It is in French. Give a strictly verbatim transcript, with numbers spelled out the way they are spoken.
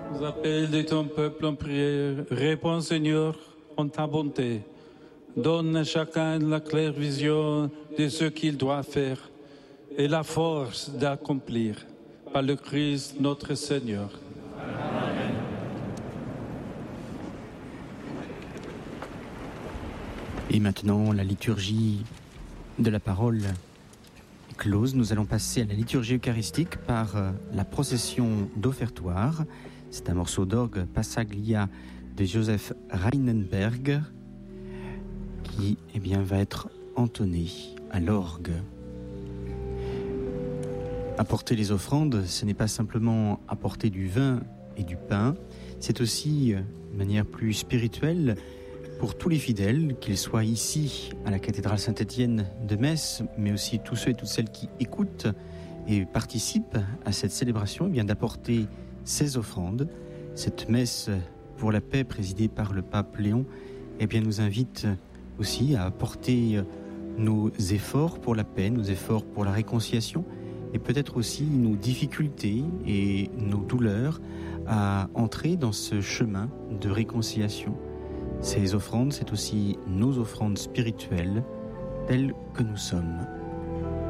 Aux appels de ton peuple en prière, réponds Seigneur en ta bonté. Donne à chacun la claire vision de ce qu'il doit faire et la force d'accomplir par le Christ notre Seigneur. Amen. Et maintenant, la liturgie de la parole est close. Nous allons passer à la liturgie eucharistique par la procession d'offertoire. C'est un morceau d'orgue Passaglia de Joseph Reinenberg qui eh bien, va être entonné à l'orgue. Apporter les offrandes, ce n'est pas simplement apporter du vin et du pain, c'est aussi, de manière plus spirituelle, pour tous les fidèles, qu'ils soient ici à la cathédrale Saint-Étienne de Metz, mais aussi tous ceux et toutes celles qui écoutent et participent à cette célébration, eh bien d'apporter ces offrandes. Cette messe pour la paix présidée par le pape Léon eh bien, nous invite aussi à apporter nos efforts pour la paix, nos efforts pour la réconciliation et peut-être aussi nos difficultés et nos douleurs à entrer dans ce chemin de réconciliation. Ces offrandes, c'est aussi nos offrandes spirituelles, telles que nous sommes.